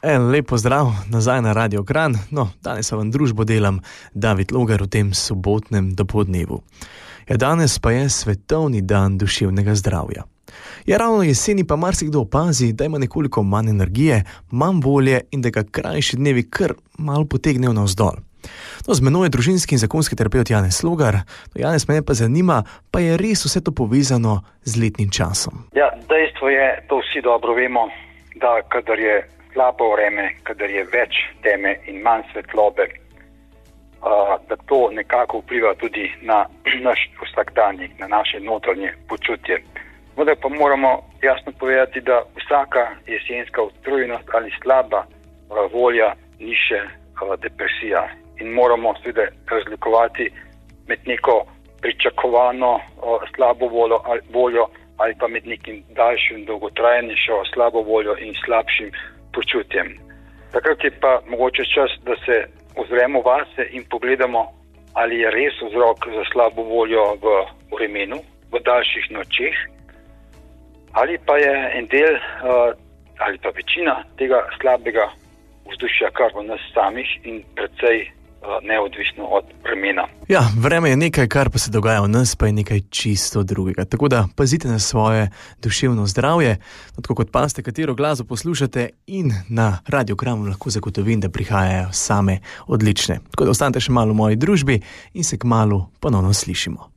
Lep pozdrav nazaj na Radio Kranj. Danes vam družbo delam David Logar v tem sobotnem dopoldnevu. Danes pa je svetovni dan duševnega zdravja. Ravno jeseni pa marsikdo opazi, da ima nekoliko manj energije, manj volje in da ga krajši dnevi kar malo potegnejo navzdol. Z menoj je družinski in zakonski terapevt Janez Logar. Janez, mene pa zanima, pa je res vse to povezano z letnim časom? Ja, dejstvo je, to vsi dobro vemo, da kadar je slabo vreme, kadar je več teme in manj svetlobe, da to nekako vpliva tudi na naš vsakdanjik, na naše notranje počutje. Vendar pa moramo jasno povedati, da vsaka jesenska utrujenost ali slaba volja ni še depresija. In moramo seveda razlikovati med neko pričakovano slabo voljo ali pa med nekim daljšim, dolgotrajnejšo slabo voljo in slabšim počutjem. Takrat je pa mogoče čas, da se ozremo vase in pogledamo, ali je res vzrok za slabo voljo v vremenu, v daljših nočeh, ali pa je en del ali pa večina tega slabega vzdušja kar v nas samih in precej neodvisno od vremena. Vreme je nekaj, kar pa se dogaja v nas, pa je nekaj čisto drugega. Tako da pazite na svoje duševno zdravje, tako kot pazite, katero glasbo poslušate, in na Radio Kranj lahko zagotovim, da prihajajo same odlične. Tako da ostanite še malo v moji družbi in se kmalu ponovno slišimo.